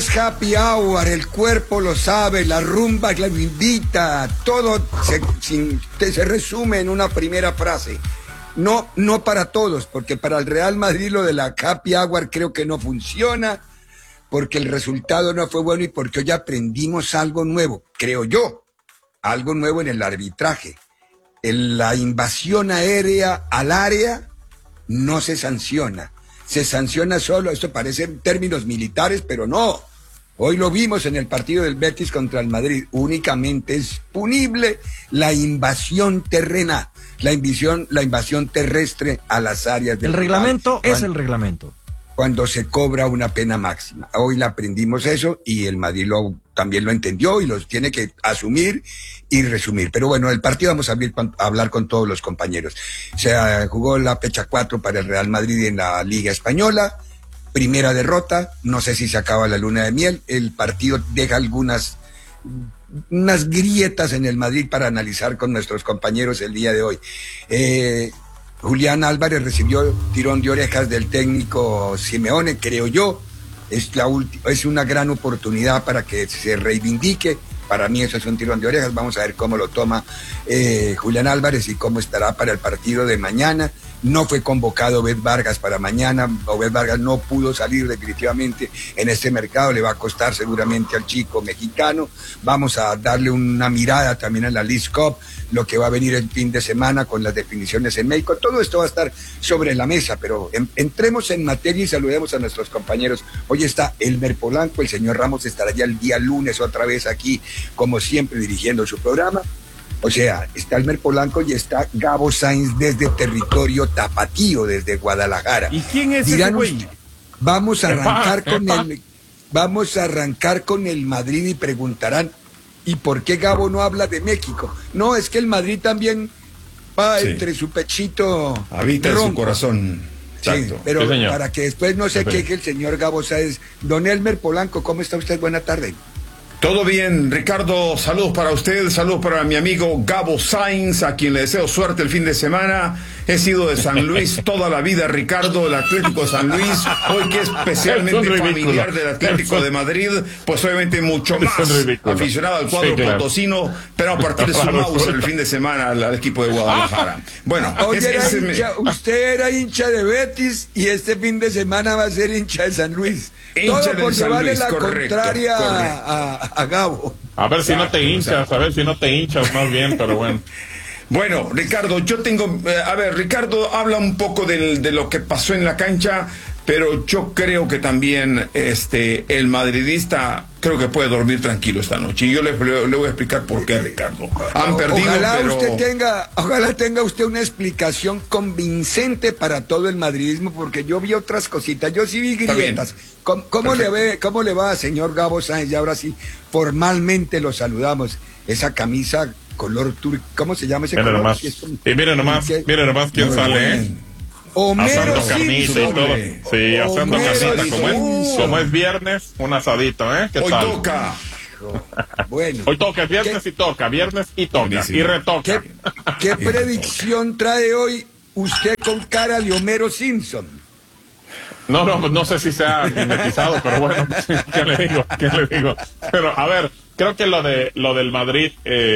happy hour, el cuerpo lo sabe, la rumba lo invita, todo se resume en una primera frase. No para todos, porque para el Real Madrid lo de la happy hour creo que no funciona, porque el resultado no fue bueno y porque hoy aprendimos algo nuevo, creo yo, algo nuevo en el arbitraje. La invasión aérea al área no se sanciona. Se sanciona solo, esto parece en términos militares, pero no. Hoy lo vimos en el partido del Betis contra el Madrid. Únicamente es punible la invasión terrena, la invasión terrestre a las áreas del rival. El reglamento es el reglamento. Cuando se cobra una pena máxima. Hoy le aprendimos eso y el Madrid también lo entendió y los tiene que asumir y resumir. Pero bueno, el partido vamos a hablar con todos los compañeros. Se jugó la fecha 4 para el Real Madrid en la Liga Española. Primera derrota, no sé si se acaba la luna de miel. El partido deja unas grietas en el Madrid para analizar con nuestros compañeros el día de hoy. Julián Álvarez recibió tirón de orejas del técnico Simeone, creo yo. Es una gran oportunidad para que se reivindique. Para mí eso es un tirón de orejas. Vamos a ver cómo lo toma Julián Álvarez y cómo estará para el partido de mañana. No fue convocado Obed Vargas para mañana. Obed Vargas no pudo salir definitivamente en este mercado. Le va a costar seguramente al chico mexicano. Vamos a darle una mirada también a la Leagues Cup, lo que va a venir el fin de semana con las definiciones en México. Todo esto va a estar sobre la mesa, pero entremos en materia y saludemos a nuestros compañeros. Hoy está Elmer Polanco, el señor Ramos estará ya el día lunes otra vez aquí, como siempre, dirigiendo su programa. O sea, está Elmer Polanco y está Gabo Sainz desde territorio tapatío, desde Guadalajara. ¿Y quién es ese güey? Vamos a arrancar con el Madrid y preguntarán, ¿y por qué Gabo no habla de México? No, es que el Madrid también va entre su pechito. Habita en su corazón. Sí, pero para que después no se queje el señor Gabo Sainz. Don Elmer Polanco, ¿cómo está usted? Buena tarde. Todo bien, Ricardo, saludos para usted, saludos para mi amigo Gabo Sainz, a quien le deseo suerte el fin de semana. He sido de San Luis toda la vida, Ricardo, el Atlético de San Luis, hoy que es especialmente familiar del Atlético de Madrid, pues obviamente mucho más aficionado al cuadro potosino, pero a partir de su mouse el fin de semana al equipo de Guadalajara. Bueno, usted era hincha de Betis y este fin de semana va a ser hincha de San Luis. Todo por llevarle la contraria a Gabo. A ver si no te hinchas más bien, pero bueno. Bueno, Ricardo, yo tengo... Ricardo habla un poco de lo que pasó en la cancha, pero yo creo que también el madridista creo que puede dormir tranquilo esta noche. Y yo le voy a explicar por qué, Ricardo. Han perdido, ojalá tenga usted una explicación convincente para todo el madridismo, porque yo vi otras cositas, yo sí vi grietas. ¿Cómo le va, señor Gabo Sáenz? Y ahora sí, formalmente lo saludamos. Esa camisa color turco, ¿cómo se llama ese color? Nomás. Y miren nomás quién sale, Homero asando carnita y todo. Sí, asando carnita, como es viernes, un asadito, ¿qué hoy tal? Toca. Bueno. Hoy toca, viernes y toca, y retoca. ¿Qué predicción trae hoy usted con cara de Homero Simpson? No sé si se ha mimetizado, pero bueno, ¿qué le digo? Pero, a ver, creo que lo del Madrid,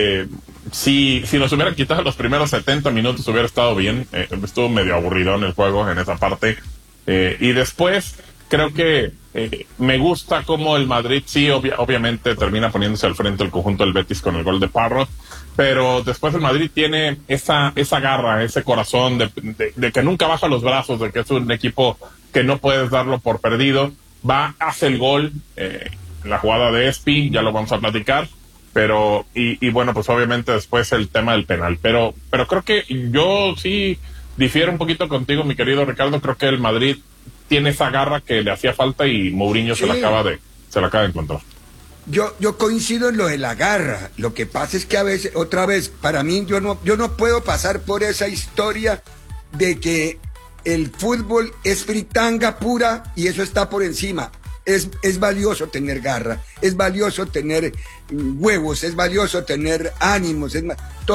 si nos hubieran quitado los primeros 70 minutos hubiera estado bien. Estuvo medio aburrido en el juego, en esa parte. Y después, creo que me gusta cómo el Madrid, sí, obviamente termina poniéndose al frente el conjunto del Betis con el gol de Parrot, pero después el Madrid tiene esa garra, ese corazón de que nunca baja los brazos, de que es un equipo que no puedes darlo por perdido. Hace el gol, la jugada de Espi, ya lo vamos a platicar, pero, y bueno, pues obviamente después el tema del penal, pero creo que yo sí difiero un poquito contigo, mi querido Ricardo. Creo que el Madrid tiene esa garra que le hacía falta y Mourinho se la acaba de encontrar. Yo coincido en lo de la garra. Lo que pasa es que a veces, otra vez, para mí, yo no puedo pasar por esa historia de que el fútbol es fritanga pura y eso está por encima. Es valioso tener garra, es valioso tener huevos, es valioso tener ánimos, todo.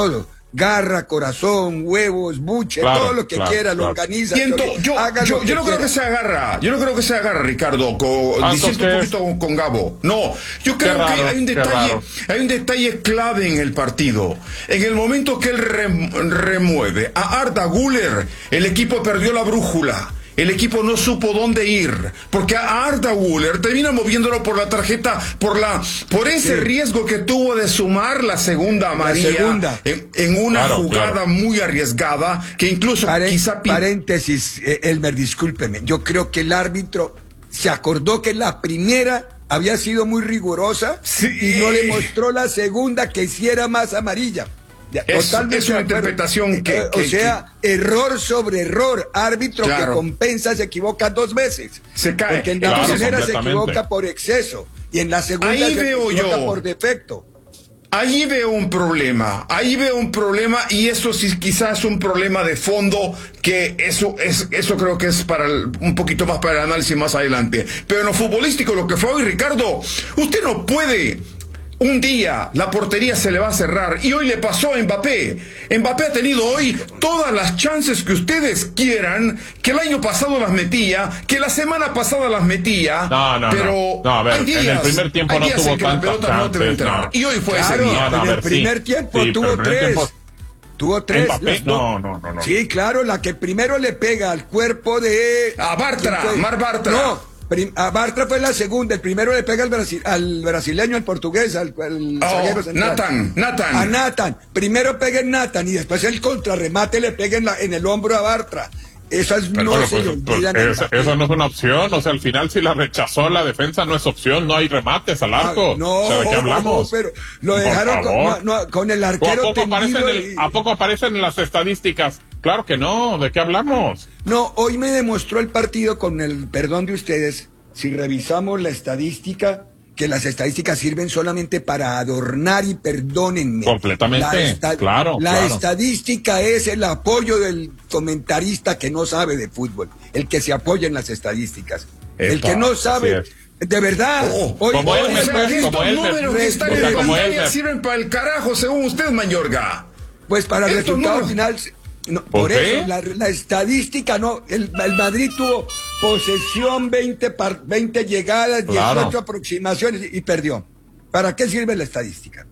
garra, corazón, huevos, buche, Claro, todo lo que claro, quiera, lo claro. organiza. Yo no creo que se agarra. Yo no creo que se agarra, Ricardo, diciendo un poquito con Gabo. No, yo creo que hay un detalle clave en el partido. En el momento que él remueve a Arda Güler, el equipo perdió la brújula. El equipo no supo dónde ir, porque a Arda Güler termina moviéndolo por la tarjeta, por ese riesgo que tuvo de sumar la segunda amarilla en una jugada muy arriesgada, que incluso Paréntesis, Elmer, discúlpeme, yo creo que el árbitro se acordó que la primera había sido muy rigurosa y no le mostró la segunda que hiciera más amarilla. Es una interpretación error sobre error. Árbitro que compensa se equivoca 2 veces. Se cae. Porque en la primera se equivoca por exceso y en la segunda se equivoca por defecto. Ahí veo un problema y eso sí quizás es un problema de fondo, que eso creo que es un poquito más para el análisis más adelante. Pero en lo futbolístico, lo que fue hoy, Ricardo, usted no puede. Un día la portería se le va a cerrar y hoy le pasó a Mbappé. Mbappé ha tenido hoy todas las chances que ustedes quieran, que el año pasado las metía, que la semana pasada las metía. Pero a ver, en el primer tiempo no tuvo tantas chances. Y hoy fue ese día. En el primer tiempo tuvo 3. Tuvo 3. Mbappé, no. Sí, claro, la que primero le pega al cuerpo de... A Bartra, Mar Bartra. No. A Bartra fue la segunda, el primero le pega al brasileño, al portugués, al zaguero central. Nathan. A Nathan. Primero pega en Nathan y después el contrarremate le pega en el hombro a Bartra. Esas no se olvidan. Eso no es una opción, o sea, al final si la rechazó la defensa no es opción, no hay remates al arco. ¿De qué hablamos? Pero lo dejaron con el arquero tendido. ¿A poco aparecen en las estadísticas? Claro que no, ¿de qué hablamos? No, hoy me demostró el partido, con el perdón de ustedes, si revisamos la estadística, que las estadísticas sirven solamente para adornar, y perdónenme. Completamente, claro. Estadística es el apoyo del comentarista que no sabe de fútbol, el que se apoya en las estadísticas. El que no sabe... De verdad, estos números que están en la pantalla sirven para el carajo, según usted, Mayorga. Pues para el resultado final... No, por eso, la estadística no. El Madrid tuvo posesión, 20 llegadas, 18 aproximaciones y perdió. ¿Para qué sirve la estadística?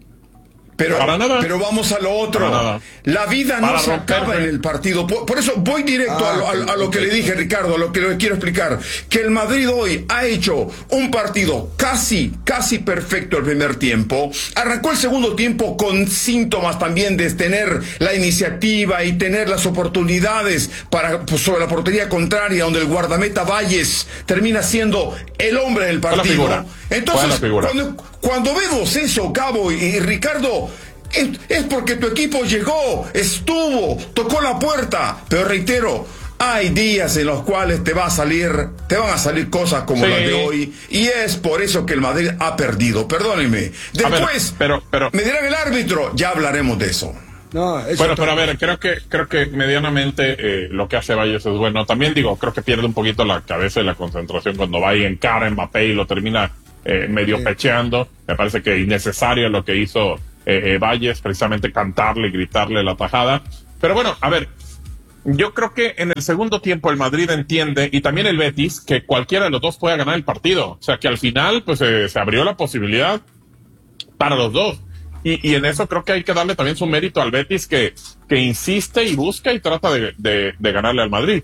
Pero vamos a lo otro. La vida no se acaba en el partido. Por eso voy directo a lo que le dije, Ricardo, a lo que le quiero explicar. Que el Madrid hoy ha hecho un partido casi perfecto el primer tiempo. Arrancó el segundo tiempo con síntomas también de tener la iniciativa y tener las oportunidades sobre la portería contraria, donde el guardameta Valles termina siendo el hombre del partido. Entonces, cuando vemos eso, Gabo y Ricardo, es porque tu equipo llegó, estuvo, tocó la puerta. Pero reitero, hay días en los cuales te van a salir cosas como las de hoy, y es por eso que el Madrid ha perdido. Perdónenme. Después me dirán el árbitro, ya hablaremos de eso. Pero a ver, creo que medianamente lo que hace Valles es bueno. También creo que pierde un poquito la cabeza y la concentración cuando va y encara a Mbappé y lo termina medio pecheando. Me parece que innecesario lo que hizo Valles, precisamente cantarle y gritarle la tajada. Pero bueno, a ver, yo creo que en el segundo tiempo el Madrid entiende, y también el Betis, que cualquiera de los dos puede ganar el partido. O sea, que al final pues se abrió la posibilidad para los dos. Y en eso creo que hay que darle también su mérito al Betis, que insiste y busca y trata de ganarle al Madrid.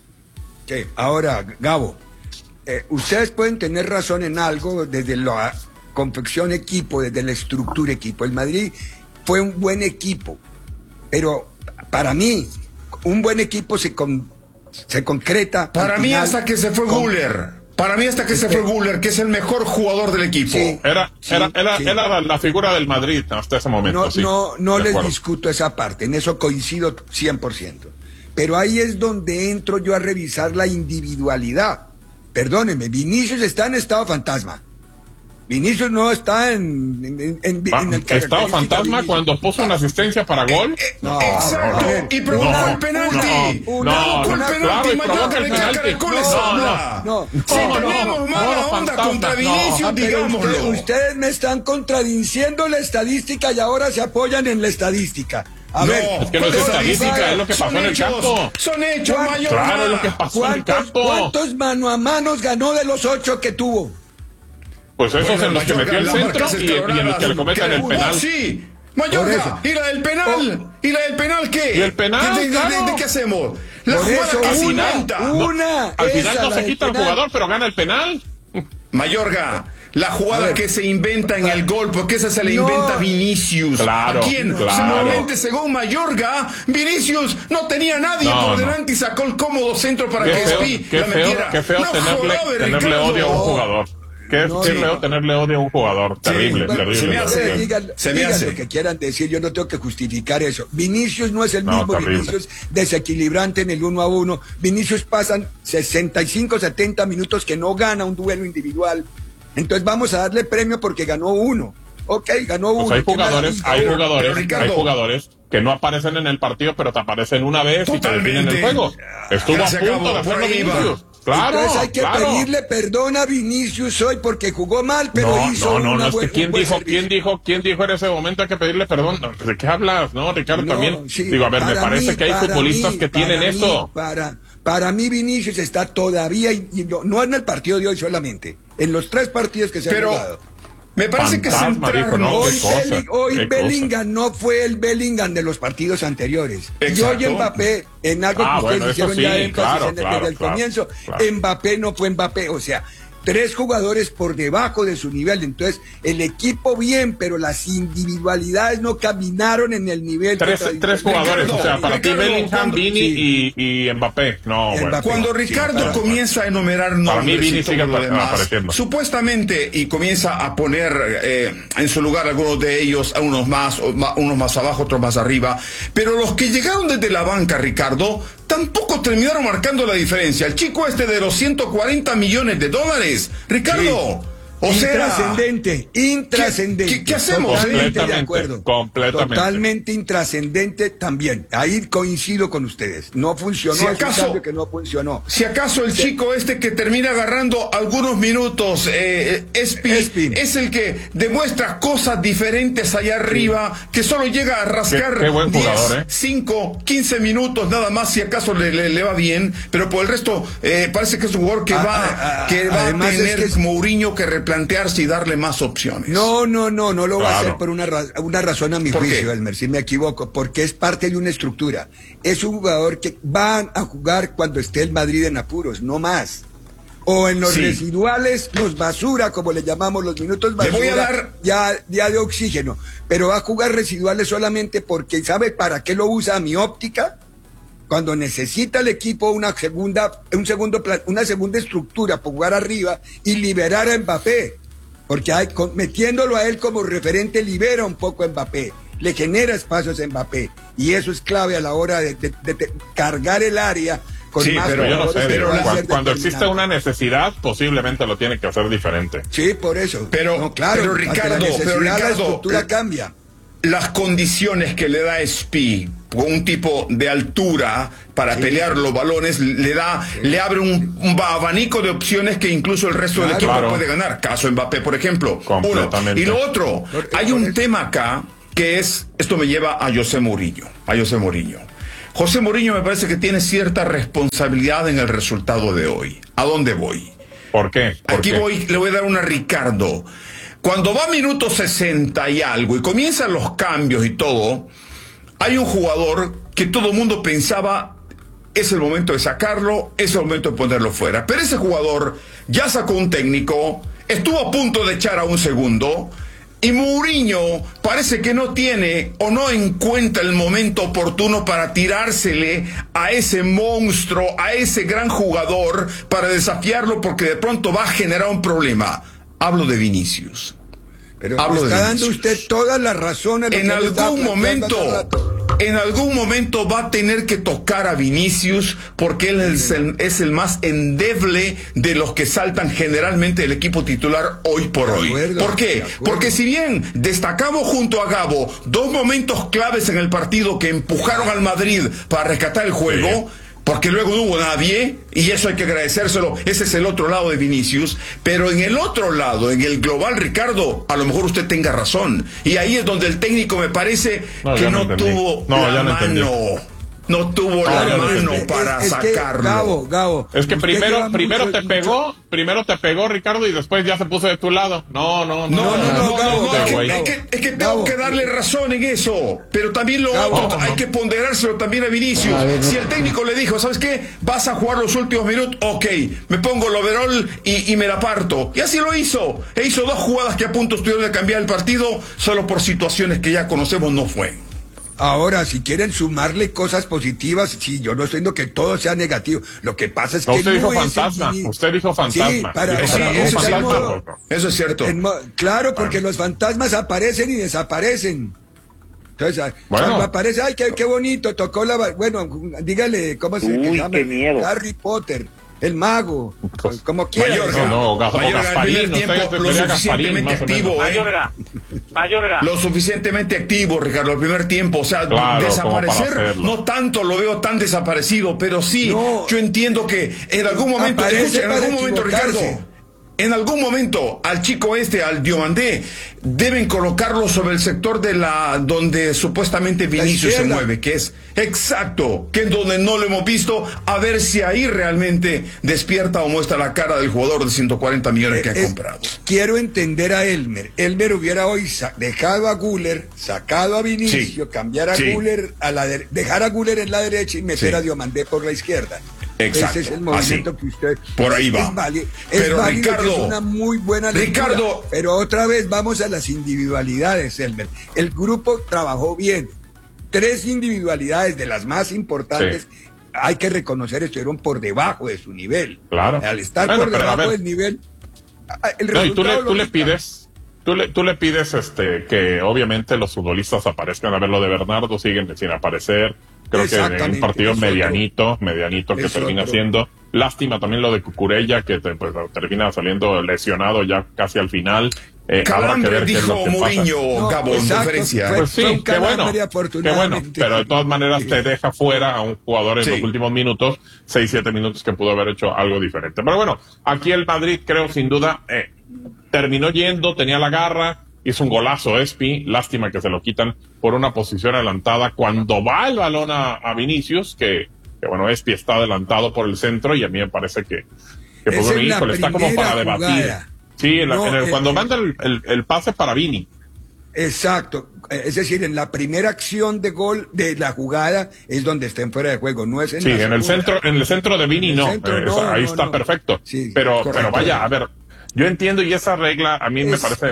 Sí. Ahora, Gabo, ustedes pueden tener razón en algo desde la confección equipo, desde la estructura equipo. El Madrid fue un buen equipo, pero para mí un buen equipo se concreta. Para mí hasta que se fue Güler. Para mí hasta que se fue Güler, que es el mejor jugador del equipo. Sí, era la figura del Madrid hasta ese momento. No les discuto esa parte, en eso coincido 100%. Pero ahí es donde entro yo a revisar la individualidad. Perdónenme, Vinicius está en estado fantasma. Vinicius no está en el estado fantasma cuando puso una asistencia para gol. Exacto. Y provocó el penalti. Provoca el penalti. Si tenemos mala onda contra Vinicius, digámoslo. Ustedes me están contradiciendo la estadística y ahora se apoyan en la estadística. A ver, es que no es estadística, es lo que pasó en el campo. Son hechos, Mayorga. Claro, es lo que pasó en el campo. ¿Cuántos mano a manos ganó de los 8 que tuvo? Pues esos Bueno, en los que metió el centro y en los que le cometen el penal. Sí, Mayorga, ¿y la del penal? ¿Y la del penal qué? ¿Y el penal? ¿De qué hacemos? La Por jugada eso, que se una, inventa. Al final no la se del quita el penal. jugador, pero gana el penal. Mayorga, la jugada A ver. que se inventa en el gol, porque esa se la inventa Vinicius. Claro, ¿A quién? claro. Seguramente, según Mayorga, Vinicius no tenía nadie por delante y sacó el cómodo centro para que Espi la metiera. Qué feo No tenerle Ricardo. odio a un jugador. Qué feo tenerle odio a un jugador. Terrible, bueno, terrible. se me hace- Digan lo que quieran decir, yo no tengo que justificar eso. Vinicius no es el mismo terrible. Vinicius desequilibrante en el 1-1. Vinicius pasan 65, 70 minutos que no gana un duelo individual. Entonces vamos a darle premio porque ganó uno. Ok, ganó uno. Pues hay Ricardo, jugadores que no aparecen en el partido, pero te aparecen una vez y te definen el juego. Estuvo Ya a se punto acabó, de hacerlo por ahí va. Vinicius. Claro, Entonces hay que claro. pedirle perdón a Vinicius hoy porque jugó mal, pero hizo no, una es que un buen servicio. ¿quién dijo en ese momento hay que pedirle perdón? ¿De qué hablas? No, Ricardo, No, también. sí, Digo, a ver, me para parece mí, que hay para futbolistas mí, que tienen para eso. mí, para mí Vinicius está todavía, y no en el partido de hoy solamente, en los 3 partidos que se han jugado. Me parece que Fantasma, dijo, ¿no? Hoy, Qué cosa, hoy qué Bellingham no fue el Bellingham de los partidos anteriores. Exacto. Y hoy Mbappé, en algo que bueno, ustedes eso hicieron sí, ya énfasis desde el claro, comienzo, claro. Mbappé no fue Mbappé, o sea, 3 jugadores por debajo de su nivel. Entonces, el equipo bien, pero las individualidades no caminaron en el nivel. Tres jugadores, o sea, para ti Ricardo, Bellingham, Vini sí. y Mbappé. No, bueno. Mbappé. Cuando Ricardo comienza a enumerar Para mí nombres Vini y todo sigue lo demás, apareciendo. supuestamente, y comienza a poner en su lugar algunos de ellos, a unos más abajo, otros más arriba, pero los que llegaron desde la banca, Ricardo, tampoco terminaron marcando la diferencia. El chico este de los 140 millones de dólares, Ricardo, o sea, intrascendente. ¿Qué hacemos? Totalmente de acuerdo. Completamente. Totalmente intrascendente también. Ahí coincido con ustedes. No funcionó. Si es un acaso- cambio que no funcionó. Si acaso el chico este que termina agarrando algunos minutos, Espi, es el que demuestra cosas diferentes allá arriba, que solo llega a rascar Qué buen 10, jugador, 5, 15 minutos nada más, si acaso le va bien, pero por el resto parece que es un jugador que va a además tener es que Mourinho que replantearse y darle más opciones. No lo va a hacer Claro. por una razón a mi ¿Por qué? juicio, Elmer, si me equivoco, porque es parte de una estructura. Es un jugador que van a jugar cuando esté el Madrid en apuros, no más. O en los Sí. residuales, los basura, como le llamamos, los minutos basura, voy a dar- ya de oxígeno. Pero va a jugar residuales solamente porque sabe para qué lo usa a mi óptica. Cuando necesita el equipo una segunda estructura para jugar arriba y liberar a Mbappé. Porque metiéndolo a él como referente libera un poco a Mbappé, le genera espacios a Mbappé. Y eso es clave a la hora de cargar el área con Sí, más Pero yo no sé, jugadores que pero van a cuando, ser cuando existe determinantes. una necesidad, posiblemente lo tiene que hacer diferente. Sí, por eso. Pero- No, claro, pero ante Ricardo, la necesidad, la Ricardo, estructura cambia. Las condiciones que le da Espi, con un tipo de altura para pelear los balones, le abre un abanico de opciones que incluso el resto del equipo Claro. puede ganar. Caso Mbappé, por ejemplo. Uno. Completamente. Y lo otro, hay por un eso. tema acá que esto me lleva a José Mourinho. José Mourinho me parece que tiene cierta responsabilidad en el resultado de hoy. ¿A dónde voy? ¿Por qué? ¿Por Aquí qué? le voy a dar una a Ricardo. Cuando va a minuto 60 y algo y comienzan los cambios y todo, hay un jugador que todo el mundo pensaba es el momento de sacarlo, es el momento de ponerlo fuera. Pero ese jugador ya sacó un técnico, estuvo a punto de echar a un segundo, y Mourinho parece que no tiene o no encuentra el momento oportuno para tirársele a ese monstruo, a ese gran jugador, para desafiarlo, porque de pronto va a generar un problema. Hablo de Vinicius. Pero Hablo de está dando Vinicius. usted todas las razones. lo En que le estaba algún planteando hace momento, rato. en algún momento va a tener que tocar a Vinicius, porque él es el más endeble de los que saltan generalmente del equipo titular hoy por hoy. ¿Por qué? Porque si bien destacamos junto a Gabo 2 momentos claves en el partido que empujaron al Madrid para rescatar el juego, porque luego no hubo nadie, y eso hay que agradecérselo. Ese es el otro lado de Vinicius, pero en el otro lado, en el global, Ricardo, a lo mejor usted tenga razón, y ahí es donde el técnico me parece que no tuvo la mano. No tuvo la mano para sacarlo. Gabo. Es que primero te pegó, Ricardo, y después ya se puso de tu lado. No, Gabo, es que tengo que darle razón en eso. Pero también lo otro, hay que ponderárselo también a Vinicius. Si el técnico le dijo, ¿sabes qué? Vas a jugar los últimos minutos, ok, me pongo el overall y me la parto. Y así lo hizo. E hizo 2 jugadas que a punto estuvieron de cambiar el partido, solo por situaciones que ya conocemos no fue. Ahora, si quieren sumarle cosas positivas, sí, yo no estoy diciendo que todo sea negativo. Lo que pasa es que usted dijo fantasma. Usted dijo fantasma. Sí, eso es cierto. Claro, porque los fantasmas aparecen y desaparecen. Entonces, cuando aparece, ay, qué bonito, tocó la... Bueno, dígale, ¿cómo se llama? Qué miedo. Harry Potter. El mago, como quiera. Mayorga. Lo suficientemente activo, Ricardo, el primer tiempo. O sea, desaparecer, no tanto lo veo tan desaparecido, pero sí, yo entiendo que en algún momento, Ricardo, en algún momento al chico al Diomandé, deben colocarlo sobre el sector de donde supuestamente Vinicius se mueve, que es exacto, que es donde no lo hemos visto, a ver si ahí realmente despierta o muestra la cara del jugador de 140 millones que ha comprado. Quiero entender a Elmer. Elmer hubiera hoy dejado a Güler, sacado a Vinicius, cambiar a Güler dejar a Güler en la derecha y meter a Diomandé por la izquierda. Exacto. Ese es el movimiento que usted... Por ahí va. Pero válido, Ricardo, es una muy buena lectura. Ricardo, pero otra vez vamos a las individualidades, Elmer. El grupo trabajó bien. 3 individualidades de las más importantes, hay que reconocer, estuvieron por debajo de su nivel. Claro. Al estar por debajo del nivel, el resultado tú le pides que obviamente los futbolistas aparezcan. A ver, lo de Bernardo siguen sin aparecer. Creo que en un partido medianito que termina siendo. Lástima también lo de Cucurella, que termina saliendo lesionado ya casi al final. Calambre, dijo Mourinho, Gabo, en conferencia. Pues sí, qué bueno, pero de todas maneras te deja fuera a un jugador en los últimos minutos, 6-7 minutos, que pudo haber hecho algo diferente. Pero bueno, aquí el Madrid, creo, sin duda, terminó yendo, tenía la garra, hizo un golazo Espi, lástima que se lo quitan por una posición adelantada cuando va el balón a Vinicius, que bueno, Espi está adelantado por el centro, y a mí me parece que pues bueno, híjole, está como para debatir. Jugada. Sí, cuando manda el pase para Vini. Exacto, es decir, en la primera acción de gol de la jugada es donde está en fuera de juego, no es en el centro de Vini, ahí está perfecto. Sí, pero vaya, a ver, yo entiendo, y esa regla a mí me parece,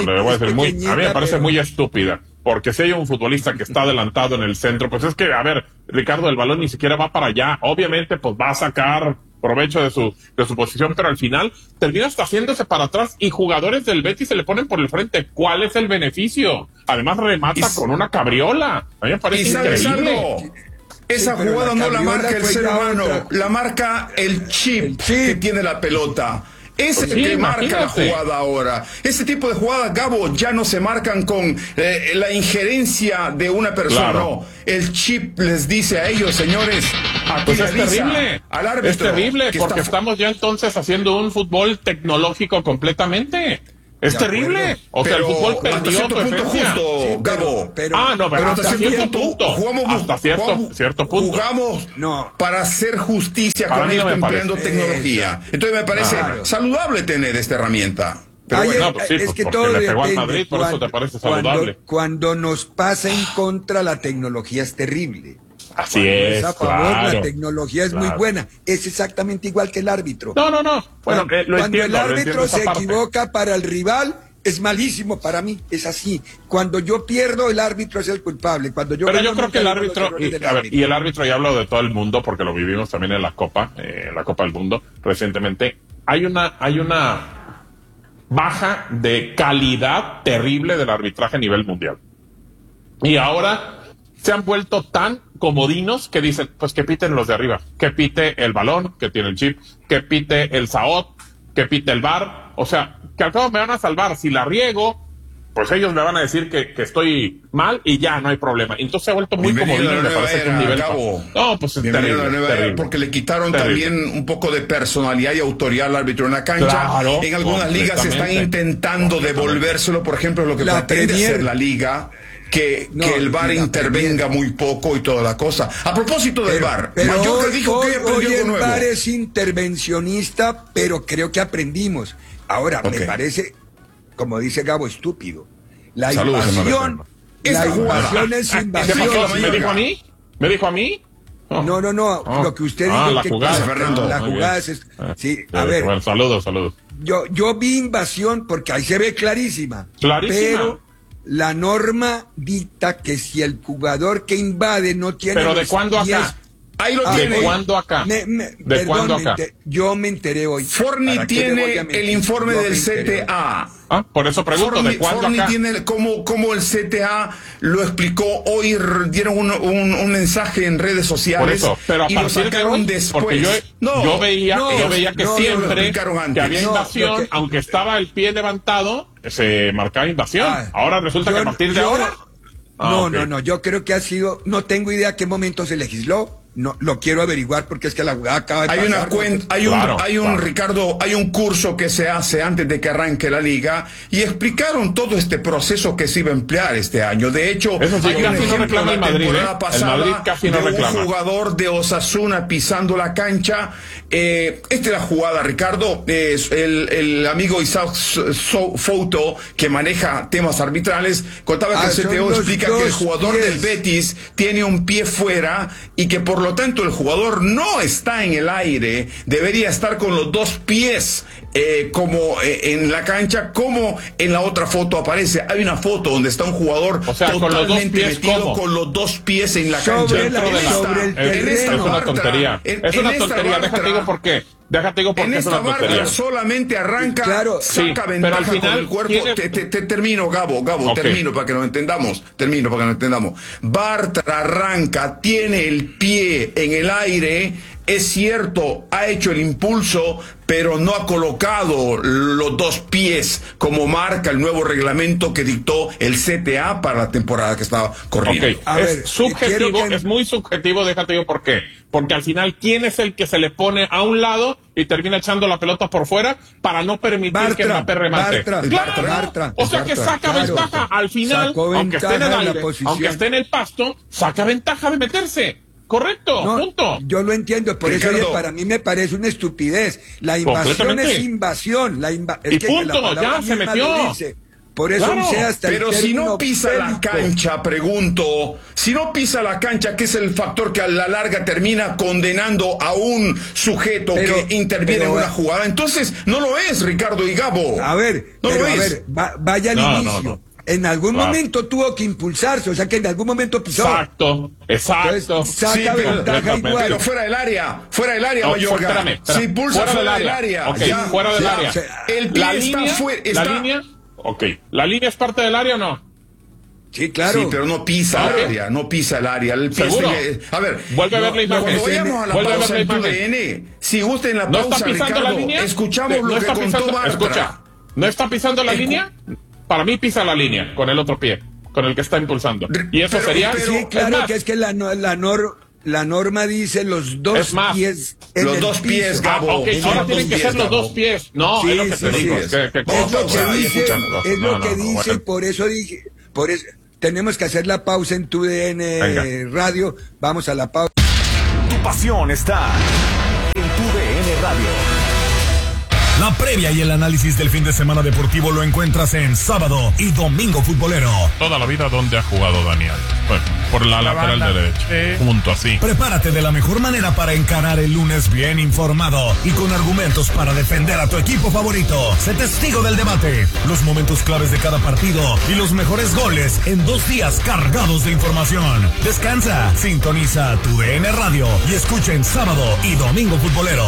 a mí me parece muy estúpida, porque si hay un futbolista que está adelantado en el centro, pues es que, a ver, Ricardo, el balón ni siquiera va para allá, obviamente pues va a sacar provecho de su posición, pero al final termina hasta haciéndose para atrás y jugadores del Betis se le ponen por el frente. ¿Cuál es el beneficio? Además remata con una cabriola. A mí me parece increíble. Esa jugada no la marca el ser humano, la marca el chip que tiene la pelota. Es el que marca la jugada ahora. Ese tipo de jugadas, Gabo, ya no se marcan con la injerencia de una persona. No, el chip les dice a ellos, señores, pues es terrible. Al árbitro, es terrible, porque estamos ya entonces haciendo un fútbol tecnológico completamente. Es terrible. O sea, el fútbol perdió su esencia. Justo, Gabo. Pero hasta cierto punto. Hasta cierto punto. Jugamos para hacer justicia con esto, empleando tecnología. Entonces me parece saludable tener esta herramienta. Pero bueno, es que todo le pegó al Madrid, por eso te parece saludable. Cuando nos pasa en contra, la tecnología es terrible. Así es, a favor, la tecnología es muy buena. Es exactamente igual que el árbitro. No. Bueno, cuando el árbitro se equivoca para el rival, es malísimo para mí. Es así. Cuando yo pierdo, el árbitro es el culpable. Pero yo creo que el árbitro, y el árbitro, ya hablo de todo el mundo, porque lo vivimos también en la Copa del Mundo, recientemente. Hay una baja de calidad terrible del arbitraje a nivel mundial. Y ahora se han vuelto tan comodinos que dicen, pues que piten los de arriba, que pite el balón, que tiene el chip, que pite el SAOT, que pite el VAR, o sea, que al cabo me van a salvar. Si la riego, pues ellos me van a decir que estoy mal y ya no hay problema. Entonces se ha vuelto muy comodín, me parece que un nivel. No, pues es terrible, porque le quitaron también un poco de personalidad y autoridad al árbitro en la cancha. Claro, en algunas ligas se están intentando devolvérselo, por ejemplo, lo que pretende hacer la liga. Que el VAR intervenga muy poco y toda la cosa. A propósito del VAR, Mallorca dijo que aprendió algo nuevo. El VAR es intervencionista, pero creo que aprendimos. Ahora, me parece, como dice Gabo, estúpido. La invasión es invasión. ¿Me dijo a mí? No. Lo que usted dijo la que jugada, Fernando. La jugada es... Sí, a ver. Bueno, saludos. Yo vi invasión porque ahí se ve clarísima. Pero la norma dicta que si el jugador que invade no tiene... ¿Pero de cuándo acá? Ahí lo tiene. ¿De cuándo acá? ¿De cuándo acá? Yo me enteré hoy. Forni tiene el informe del CTA. Por eso pregunto, ¿de cuándo Forni acá? tiene como el CTA lo explicó hoy, dieron un mensaje en redes sociales. Por eso, pero a partir de hoy, después. porque yo veía que siempre que había invasión, aunque estaba el pie levantado, se marcaba invasión. Ahora resulta que a partir de ahora... No, yo creo que ha sido, no tengo idea a qué momento se legisló, no lo quiero averiguar porque es que la jugada acaba de pasar. Ricardo, hay un curso que se hace antes de que arranque la liga y explicaron todo este proceso que se iba a emplear este año. De hecho, eso sí, hay un ejemplo de la temporada pasada el Madrid casi no reclama. Un jugador de Osasuna pisando la cancha. Esta es la jugada, Ricardo. El amigo Isaac Fouto, que maneja temas arbitrales, contaba que el CTO explica que el jugador del Betis tiene un pie fuera y que por lo tanto el jugador no está en el aire, debería estar con los dos pies como en la cancha, como en la otra foto aparece. Hay una foto donde está un jugador totalmente metido con los dos pies en la cancha. Es una tontería. Déjate digo por qué. En esta barca solamente arranca, saca ventaja pero al final, con el cuerpo. Te termino, Gabo, termino para que nos entendamos. Bartra arranca, tiene el pie en el aire, es cierto, ha hecho el impulso, pero no ha colocado los dos pies como marca el nuevo reglamento que dictó el CTA para la temporada que estaba corriendo. Es muy subjetivo, déjate digo por qué. Porque al final, ¿quién es el que se le pone a un lado y termina echando la pelota por fuera para no permitir que Mbappé remate? Bartra. O sea que saca ventaja al final, aunque esté en el aire, aunque esté en el pasto, saca ventaja de meterse. Correcto, punto. Yo lo entiendo, por eso para mí me parece una estupidez. La invasión es invasión. Punto, ya se metió. Por eso pero si no pisa la cancha, pregunto, si no pisa la cancha, ¿qué es el factor que a la larga termina condenando a un sujeto que interviene en una jugada? Entonces, no lo es, Ricardo y Gabo. Vaya al inicio. No. En algún momento tuvo que impulsarse, o sea que en algún momento pisó. Exacto. Entonces, saca ventaja igual. Pero fuera del área, Mallorca. Si impulsa fuera del área. Fuera del área. El pie la línea. ¿La línea es parte del área o no? Sí, claro. Sí, pero no pisa el área, no pisa el área. ¿Seguro? A ver, vuelve a ver la imagen. Cuando vayamos a la pausa en TUDN, si gusta en la pausa, Ricardo, escuchamos lo que contó Bartra. Escucha, ¿no está pisando la línea? Para mí pisa la línea con el otro pie, con el que está impulsando. Y eso sería... Sí, claro, que es que la norma dice los dos pies. Los dos pies, Gabo. Ahora tienen que ser los dos pies. No, es lo que te digo. Es lo que dice, por eso dije... tenemos que hacer la pausa en TUDN Radio. Vamos a la pausa. Tu pasión está en TUDN Radio. La previa y el análisis del fin de semana deportivo lo encuentras en Sábado y Domingo Futbolero. Toda la vida donde ha jugado Daniel. Bueno, por la lateral derecha. Junto así. Prepárate de la mejor manera para encarar el lunes bien informado y con argumentos para defender a tu equipo favorito. Sé testigo del debate, los momentos claves de cada partido y los mejores goles en 2 días cargados de información. Descansa, sintoniza TUDN Radio y escucha en Sábado y Domingo Futbolero.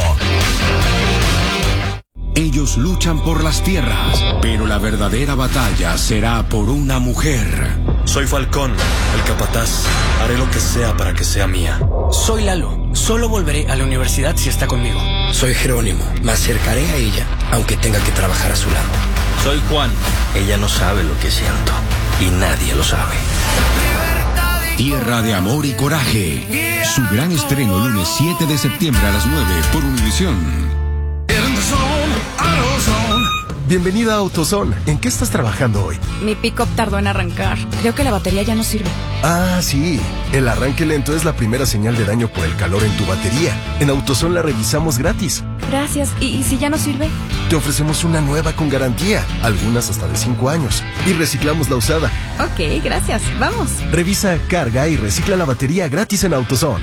Ellos luchan por las tierras, pero la verdadera batalla será por una mujer. Soy Falcón, el capataz. Haré lo que sea para que sea mía. Soy Lalo. Solo volveré a la universidad si está conmigo. Soy Jerónimo. Me acercaré a ella, aunque tenga que trabajar a su lado. Soy Juan. Ella no sabe lo que siento. Y nadie lo sabe. Tierra de Amor y Coraje. Su gran estreno lunes 7 de septiembre a las 9 por Univisión. Bienvenida a AutoZone. ¿En qué estás trabajando hoy? Mi pick-up tardó en arrancar. Creo que la batería ya no sirve. Ah, sí. El arranque lento es la primera señal de daño por el calor en tu batería. En AutoZone la revisamos gratis. Gracias. ¿Y si ya no sirve? Te ofrecemos una nueva con garantía, algunas hasta de 5 años. Y reciclamos la usada. Ok, gracias. Vamos. Revisa, carga y recicla la batería gratis en AutoZone.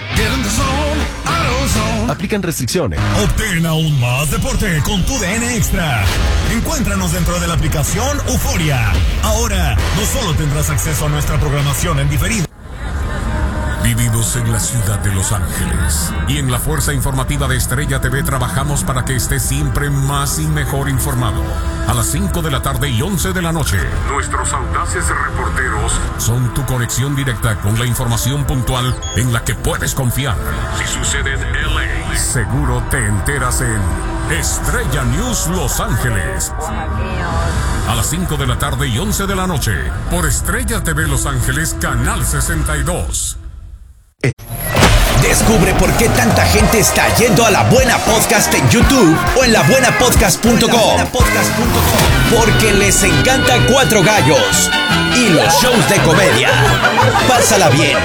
Aplican restricciones. Obtén aún más deporte con tu DN Extra. Encuéntranos dentro de la aplicación Euforia. Ahora, no solo tendrás acceso a nuestra programación en diferido. Vivimos en la ciudad de Los Ángeles y en la Fuerza Informativa de Estrella TV trabajamos para que estés siempre más y mejor informado. A las 5 de la tarde y 11 de la noche, nuestros audaces reporteros son tu conexión directa con la información puntual en la que puedes confiar. Si sucede en LA, seguro te enteras en Estrella News Los Ángeles. A las 5 de la tarde y 11 de la noche, por Estrella TV Los Ángeles, Canal 62. Descubre por qué tanta gente está yendo a La Buena Podcast en YouTube o en labuenapodcast.com. Porque les encanta Cuatro Gallos y los shows de comedia. Pásala bien,